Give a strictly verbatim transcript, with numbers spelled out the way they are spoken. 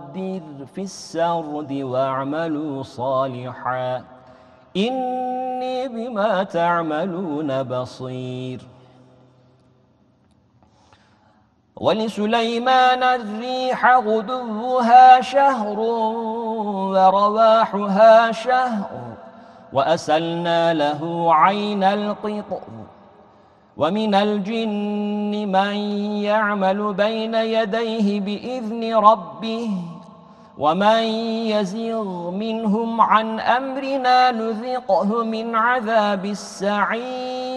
وقدر في السرد واعملوا صالحا إني بما تعملون بصير. ولسليمان الريح غدوها شهر ورواحها شهر وأسلنا له عين القطر ومن الجن من يعمل بين يديه بإذن ربه ومن يزغ منهم عن أمرنا نذقه من عذاب السعير.